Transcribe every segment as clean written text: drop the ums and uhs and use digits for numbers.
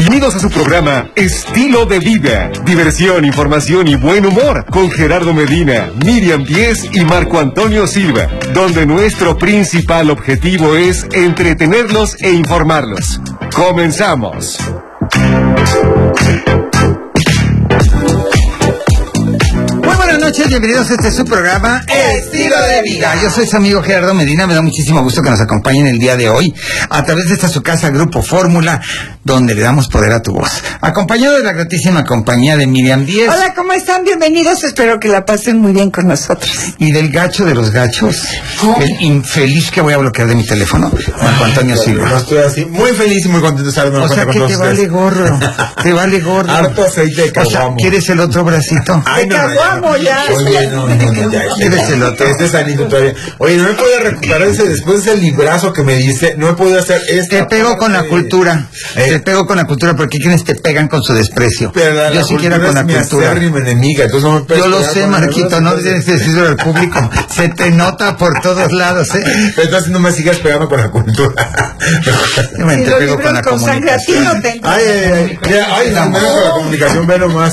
Bienvenidos a su programa Estilo de Vida. Diversión, información y buen humor con Gerardo Medina, Miriam Díez y Marco Antonio Silva, donde nuestro principal objetivo es entretenerlos e informarlos. ¡Comenzamos! Buenas noches, bienvenidos a este su programa Estilo de Vida. Yo soy su amigo Gerardo Medina, me da muchísimo gusto que nos acompañen el día de hoy a través de esta su casa Grupo Fórmula, donde le damos poder a tu voz. Acompañado de la gratísima compañía de Miriam Díez. Hola, ¿cómo están? Bienvenidos, espero que la pasen muy bien con nosotros. Y del gacho de los gachos, el infeliz que voy a bloquear de mi teléfono, Marco Antonio Silva. No estoy así, muy feliz y muy contento de estar de nuevo. O sea que te vale gorro, te vale gorro. Harto aceite de caguamo. O sea, ¿quieres el otro bracito? Ay, no, caguamo ya. Oye, no, ya. ¿Quieres el otro? Este es sanito todavía. Oye, no me podía recuperar después de ese librazo que me diste, no he podido hacer esto. Te pego con la cultura, te pego con la cultura, porque quienes te pegan con su desprecio. Pero yo sí quiero con la cultura. Enemiga, entonces no me yo lo sé, Marquito, no debes decirlo al público. Se te nota por todos lados, ¿eh? Pero entonces no me sigas pegando con la cultura. Te pego con la comunicación. Ay, con la comunicación, ve nomás.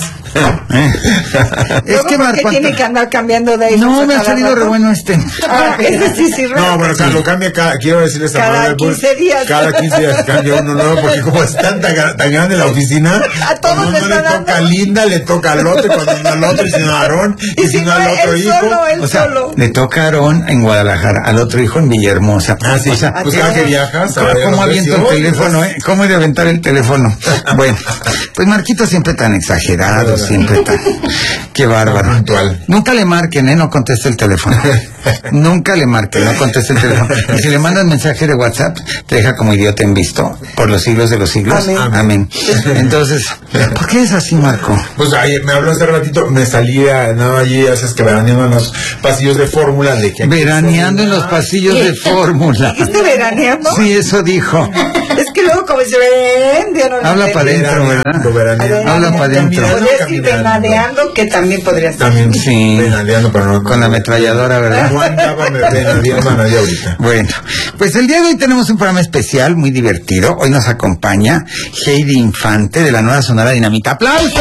Es que Marco tiene que andar cambiando de ahí. No, me ha salido re bueno este. Sí, no, pero lo cambia quiero decirles cada 15 días. Cada 15 días cambia uno nuevo, porque como es tan grande la oficina, a todos cuando uno le toca a Linda, le toca al otro, cuando no al otro, y si no a Aarón, y si no al otro hijo. O sea, le toca a Aarón en Guadalajara, al otro hijo en Villahermosa. Ah, sí. O sea, pues cada que viajas, ¿cómo aviento el teléfono, eh? ¿Cómo he de aventar el teléfono? Bueno, pues Marquito siempre tan exagerado, siempre tan... Qué bárbaro. Puntual. Nunca le marquen, no conteste el teléfono. Nunca le marquen, no conteste el teléfono. Y si le mandan mensaje de WhatsApp, te deja como idiota en visto por los siglos de los siglos. Amén. Entonces, ¿por qué es así, Marco? Pues me habló hace ratito, me salía, no, allí haces que veraneando en los pasillos de Fórmula. Veraneando en los pasillos de Fórmula. ¿Dijiste veraneando? Sí, eso dijo. Es que luego como se vende, no. Habla para adentro, ¿verdad? Habla para adentro. Podría decir venadeando, que también podría ser. También, sí. Venadeando, pero no. Con la ametralladora, ¿verdad? No andaba venadeando a nadie ahorita. Bueno, pues el día de hoy tenemos un programa especial, muy divertido. Hoy nos acompaña Heidi Infante de la Nueva Sonora Dinamita. ¡Aplausos!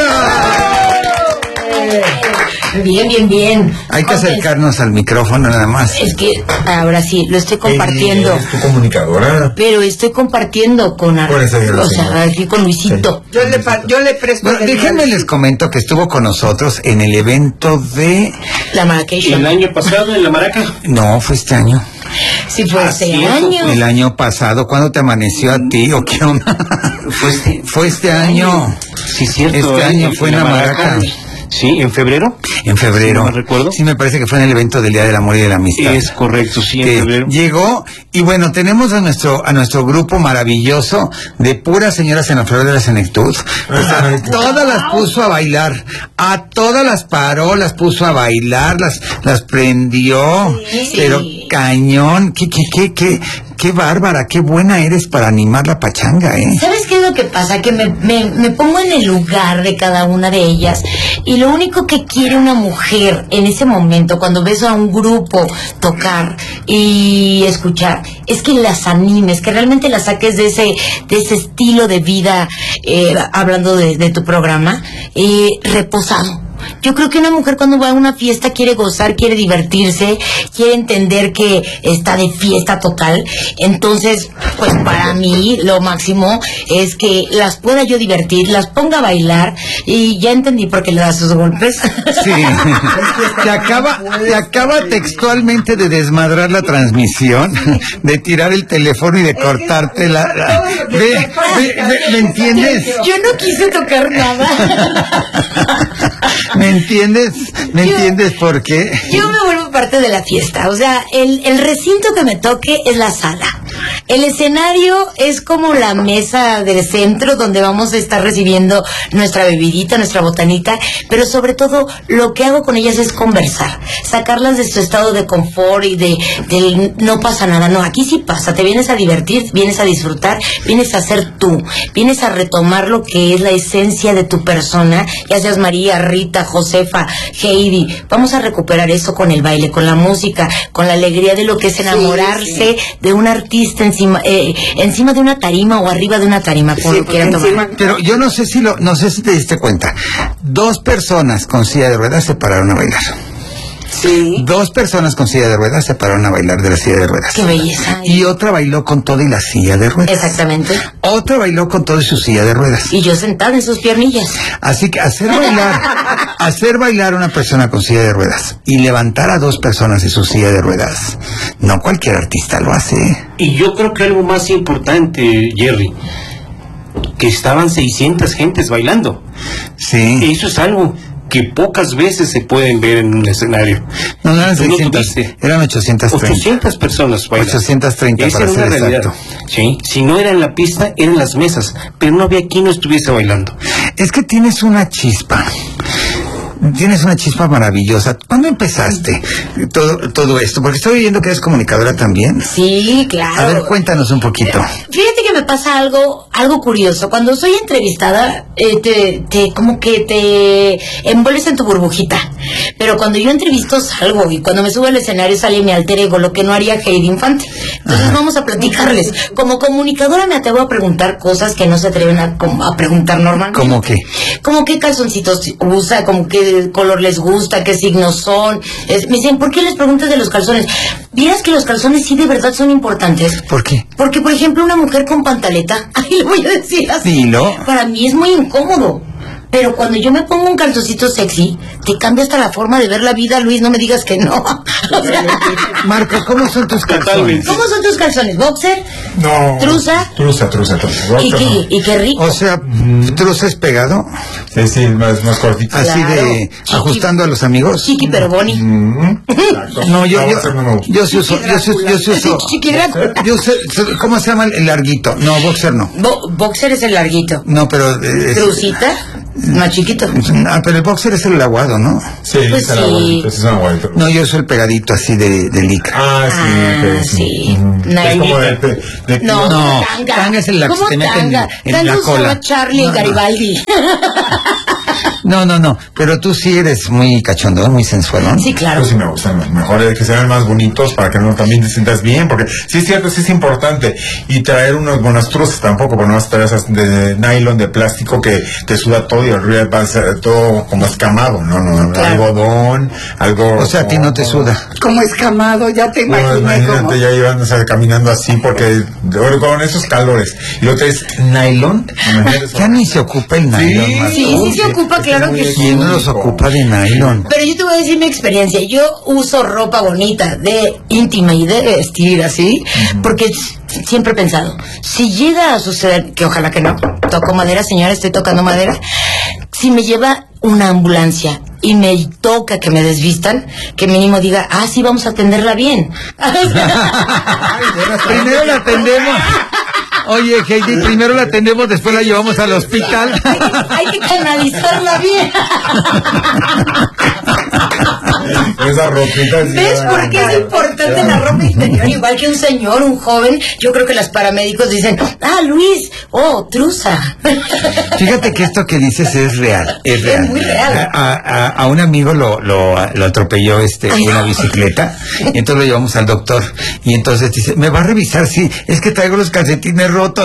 Bien. Hay que acercarnos al micrófono nada más. Es que ahora sí, lo estoy compartiendo. ¿Es tu comunicadora? Pero estoy compartiendo con aquí con Luisito. Sí. Yo le presto. Bueno, déjenme les comento que estuvo con nosotros en el evento de... La Marrakech. ¿El año pasado en la Maraca? No, fue este año. Sí, fue este año. El año pasado, ¿cuándo te amaneció a ti o qué onda? Fue este año. Sí, cierto. Este año fue en la Maraca. Sí, ¿en febrero? En febrero. ¿Sí me recuerdo? Sí, me parece que fue en el evento del Día del Amor y de la Amistad. Es correcto, sí, en febrero. Llegó, y bueno, tenemos a nuestro grupo maravilloso de puras señoras en la flor de la senectud. Todas las puso a bailar, a todas las paró, las puso a bailar, las prendió, pero cañón, qué bárbara, qué buena eres para animar la pachanga, ¿eh? ¿Sabes qué es lo que pasa? Que me pongo en el lugar de cada una de ellas, y lo único que quiere una mujer en ese momento, cuando ves a un grupo tocar y escuchar, es que las animes, que realmente las saques de ese estilo de vida, hablando de tu programa, reposado. Yo creo que una mujer cuando va a una fiesta quiere gozar, quiere divertirse, quiere entender que está de fiesta total. Entonces, pues para mí lo máximo es que las pueda yo divertir, las ponga a bailar, y ya entendí por qué le da sus golpes. Sí. Te acaba textualmente de desmadrar la transmisión, de tirar el teléfono y de cortarte la... ¿Me entiendes? Yo no quise tocar nada. ¿Me entiendes? ¿Me entiendes por qué? Yo me vuelvo parte de la fiesta. O sea, el recinto que me toque es la sala. El escenario es como la mesa del centro donde vamos a estar recibiendo nuestra bebidita, nuestra botanita, pero sobre todo lo que hago con ellas es conversar, sacarlas de su estado de confort y del no pasa nada. No, aquí sí pasa, te vienes a divertir, vienes a disfrutar, vienes a ser tú, vienes a retomar lo que es la esencia de tu persona, ya seas María, Rita, Josefa, Heidi. Vamos a recuperar eso con el baile, con la música, con la alegría de lo que es enamorarse de un artista en sí encima de una tarima o arriba de una tarima, como lo quieran tomar. Pero yo no sé si te diste cuenta. 2 personas con silla de ruedas se pararon a bailar. Sí. 2 personas con silla de ruedas se pararon a bailar de la silla de ruedas. ¡Qué belleza! Y otra bailó con todo y la silla de ruedas. Exactamente. Otra bailó con todo y su silla de ruedas. Y yo sentada en sus piernillas. Así que hacer bailar a una persona con silla de ruedas y levantar a 2 personas de su silla de ruedas, no cualquier artista lo hace. Y yo creo que algo más importante, Jerry, que estaban 600 gentes bailando. Sí. Eso es algo que pocas veces se pueden ver en un escenario. No eran 600, eran 830. 800 personas bailando. 830 Esa para era ser una realidad. exacto. Sí. Si no era en la pista, eran las mesas, pero no había quien no estuviese bailando. Es que tienes una chispa. Tienes una chispa maravillosa. ¿Cuándo empezaste todo esto? Porque estoy viendo que eres comunicadora también. Sí, claro. A ver, cuéntanos un poquito. Fíjate que me pasa algo curioso. Cuando soy entrevistada, como que te envuelves en tu burbujita. Pero cuando yo entrevisto salgo, y cuando me subo al escenario sale mi alter ego, lo que no haría Heidi Infante. Entonces vamos a platicarles. Como comunicadora me atrevo a preguntar cosas que no se atreven a preguntar normalmente. ¿Cómo qué? Como qué calzoncitos usa, como qué color les gusta, qué signos son. Me dicen, ¿por qué les preguntas de los calzones? Vieras que los calzones sí de verdad son importantes. ¿Por qué? Porque, por ejemplo, una mujer con pantaleta, ahí le voy a decir así, Dilo. para mí es muy incómodo. Pero cuando yo me pongo un calzoncito sexy, te cambia hasta la forma de ver la vida, Luis, no me digas que no. O sea, Marco, ¿cómo son tus calzones? ¿cómo son tus calzones? ¿Boxer? No. ¿Trusa? Trusa. ¿Y qué rico? O sea, ¿trusa es pegado? Sí, más cortito. Así Claro. de Chiqui. ajustando a los amigos. Chiqui pero boni. Exacto. No, yo sí uso. Chiqui Drácula. ¿Cómo se llama el larguito? No, boxer no. Boxer es el larguito. No, pero Trusita, más chiquito. pero el boxer es el aguado, ¿no? Sí, Pues es el abuelito, es un abuelito. No, yo uso el pegadito así de licra. Sí. Es como de No, tanga es el la que ¿cómo te meten tanga? en Tanga la usaba cola. Charlie No, Garibaldi. No, pero tú sí eres muy cachondón, muy sensual, ¿no? Sí, claro. Pues sí me gustan, mejor es que sean más bonitos para que no también te sientas bien, porque sí es cierto, sí es importante, y traer unos buenos truzos tampoco, porque no vas a traer esas de nylon, de plástico que te suda todo y el río va a ser todo como escamado, no, Claro. algodón, algo... O sea, a ti no te suda. Como escamado, ya te No, imaginé imagínate, como... ya iban caminando así, porque con esos calores, y lo traes nylon, imagínate eso. Ya ni se ocupa el nylon, Marco. Sí se ocupa, claro que sí. ¿Quién no los ocupa de nylon? Pero yo te voy a decir mi experiencia. Yo uso ropa bonita, de íntima y de vestir así, porque siempre he pensado, si llega a suceder, que ojalá que no, toco madera, señora, estoy tocando madera, si me lleva una ambulancia y me toca que me desvistan, que mínimo diga, sí, vamos a atenderla bien. Primero la atendemos. Oye, Heidi, primero la atendemos, después la llevamos al hospital. Hay que canalizarla bien. Esa ropita. ¿Ves por qué es importante la ropa interior? Igual que un señor, un joven, yo creo que los paramédicos dicen, Luis, truza. Fíjate que esto que dices es real, es real. Es muy real. A un amigo lo atropelló una bicicleta, y entonces lo llevamos al doctor, y entonces dice, ¿me va a revisar? Sí, es que traigo los calcetines rotos.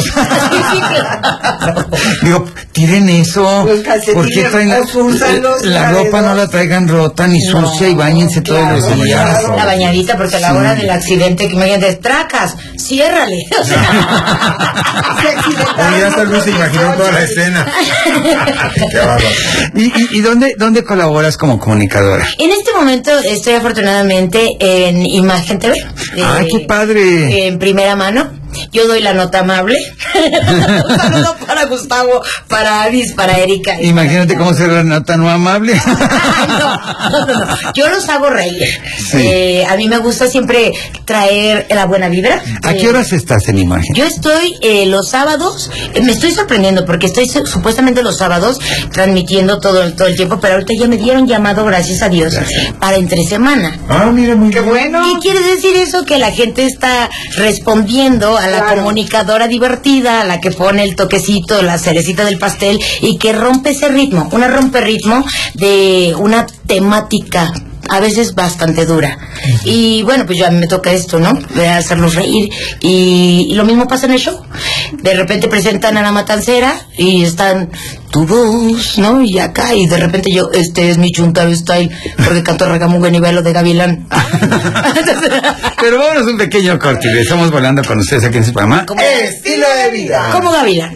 Digo, tiren eso. Los calcetines ¿Por qué traen la ropa? No la traigan rota ni sucia, y báñense todos los días. La bañadita, porque a la hora del accidente, que imagínate, tracas, ciérrale. O sea, Oye, ya tal vez se imaginó toda la escena. Qué bárbaro. ¿Y dónde colaboras como comunicadora? en este momento estoy afortunadamente en Imagen TV. ¡Qué padre! En primera mano. Yo doy la nota amable. Un saludo para Gustavo, para Avis, para Erika. Imagínate cómo será la nota no amable. No. Yo los hago reír. Sí. A mí me gusta siempre traer la buena vibra. ¿A qué horas estás en Imagen? Yo estoy los sábados, me estoy sorprendiendo porque estoy supuestamente los sábados transmitiendo todo el tiempo, pero ahorita ya me dieron llamado, gracias a Dios, para entre semana. Mira, muy ¡Qué bueno! ¿Y quiere decir eso? Que la gente está respondiendo a la comunicadora divertida, a la que pone el toquecito, la cerecita del pastel, y que rompe ese ritmo, una rompe ritmo de una temática a veces bastante dura. Y bueno, pues ya me toca esto, ¿no? De hacerlos reír. Y lo mismo pasa en el show. De repente presentan a La Matancera y están todos, ¿no? Y acá, y de repente yo, este es mi Chuntaro Style, porque canto Ragamuga Nivelo de Gavilán. Pero vámonos un pequeño corte y estamos volando con ustedes aquí en su programa. Estilo de vida. Como Gavilán.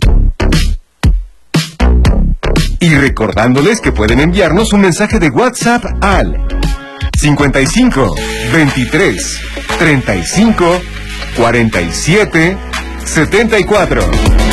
Y recordándoles que pueden enviarnos un mensaje de WhatsApp al 55 23 35 47 74.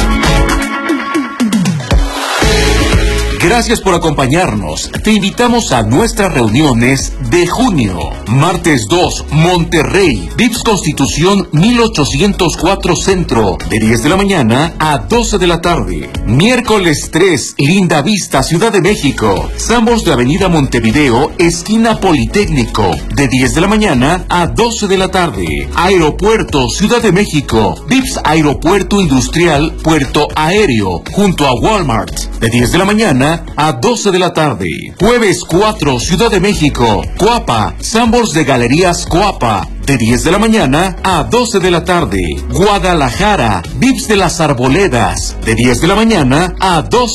Gracias por acompañarnos. Te invitamos a nuestras reuniones de junio. Martes 2, Monterrey, VIPS Constitución 1804 Centro, de 10 de la mañana a 12 de la tarde. Miércoles 3, Linda Vista, Ciudad de México. Sambors de Avenida Montevideo, esquina Politécnico, de 10 de la mañana a 12 de la tarde. Aeropuerto, Ciudad de México. VIPS Aeropuerto Industrial, Puerto Aéreo, junto a Walmart, de 10 de la mañana a 12 de la tarde. Jueves 4, Ciudad de México, Coapa, Sambors de Galerías Coapa, de 10 de la mañana a 12 de la tarde. Guadalajara, VIPS de las Arboledas, de 10 de la mañana a 12